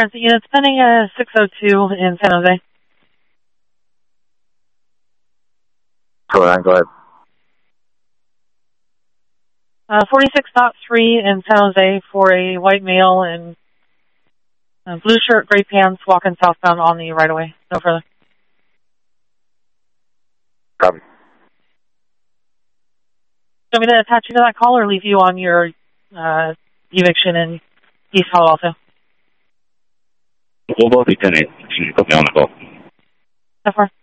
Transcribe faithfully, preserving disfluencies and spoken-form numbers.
transit units pending a six oh two in San Jose. Go ahead, go ahead. Uh, forty-six point three in San Jose for a white male in uh, blue shirt, gray pants, walking southbound on the right-of-way. No further. Copy. Do you want me to attach you to that call or leave you on your uh, eviction in East Palo Alto? We'll both be ten eight. Can you put me on the call? So far.